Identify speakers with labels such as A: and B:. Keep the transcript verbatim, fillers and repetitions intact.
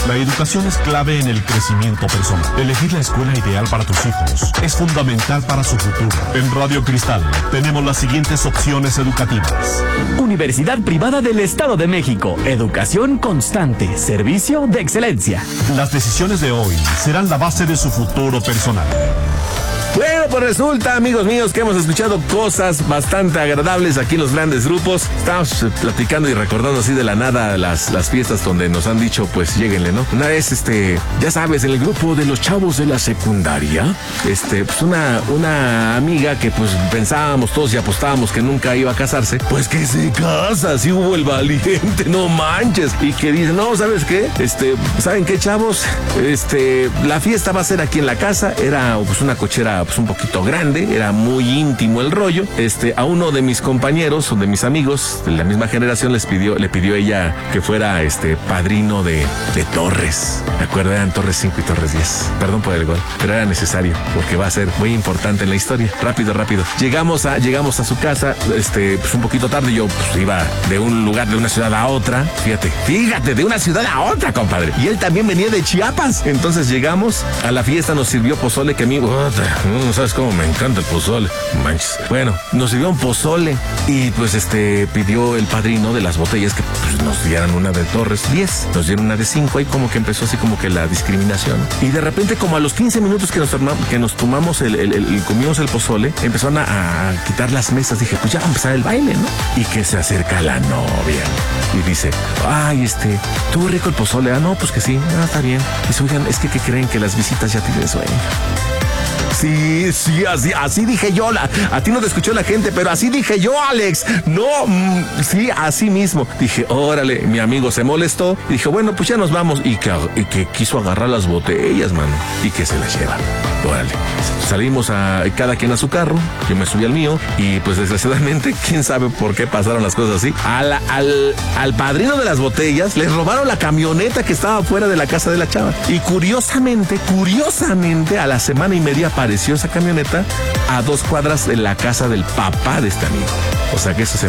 A: La educación es clave en el crecimiento personal. Elegir la escuela ideal para tus hijos es fundamental para su futuro. En Radio Cristal tenemos las siguientes opciones educativas.
B: Universidad Privada del Estado de México. Educación constante. Servicio de excelencia.
A: Las decisiones de hoy serán la base de su futuro personal.
C: Bueno, pues resulta, amigos míos, que hemos escuchado cosas bastante agradables aquí en los grandes grupos. Estamos platicando y recordando así de la nada las, las fiestas donde nos han dicho, pues, lléguenle, ¿no? Una vez, este, ya sabes, en el grupo de los chavos de la secundaria, este, pues una, una amiga que, pues, pensábamos todos y apostábamos que nunca iba a casarse, pues que se casa, así hubo el valiente, no manches. Y que dice, no, ¿sabes qué? Este, ¿saben qué, chavos? Este, la fiesta va a ser aquí en la casa. Era, pues, una cochera pues un poquito grande, era muy íntimo el rollo. Este, a uno de mis compañeros o de mis amigos de la misma generación les pidió, le pidió ella que fuera este padrino de, de Torres. Me acuerdo, eran Torres cinco y Torres diez. Perdón por el gol, pero era necesario porque va a ser muy importante en la historia. Rápido, rápido. Llegamos a, llegamos a su casa, este, pues un poquito tarde. Yo pues iba de un lugar, de una ciudad a otra. Fíjate, fíjate, de una ciudad a otra, compadre. Y él también venía de Chiapas. Entonces llegamos a la fiesta, nos sirvió pozole que a mí, no sabes cómo me encanta el pozole, manches. Bueno, nos sirvió un pozole y pues este pidió el padrino de las botellas que pues, nos dieran una de Torres diez, nos dieron una de cinco, y como que empezó así como que la discriminación. Y de repente, como a los quince minutos que nos tomamos, que nos tomamos el, el, el, el comimos el pozole, empezaron a, a quitar las mesas. Dije, pues ya va a empezar el baile, ¿no? Y que se acerca la novia y dice, ay, este, ¿tuvo rico el pozole? Ah, no, pues que sí, ah, está bien. Dice, oigan, es que ¿qué creen? Que las visitas ya tienen sueño. Sí, sí, así, así dije yo. La, a ti no te escuchó la gente, pero así dije yo, Alex. No, mm, sí, así mismo. Dije, órale, mi amigo se molestó. Y dije, bueno, pues ya nos vamos. Y que, y que quiso agarrar las botellas, mano. Y que se las lleva. Órale. Salimos a cada quien a su carro. Yo me subí al mío. Y pues desgraciadamente, quién sabe por qué pasaron las cosas así. Al, al, al padrino de las botellas les robaron la camioneta que estaba fuera de la casa de la chava. Y curiosamente, curiosamente, a la semana y media apareció esa camioneta a dos cuadras de la casa del papá de este amigo. O sea que eso se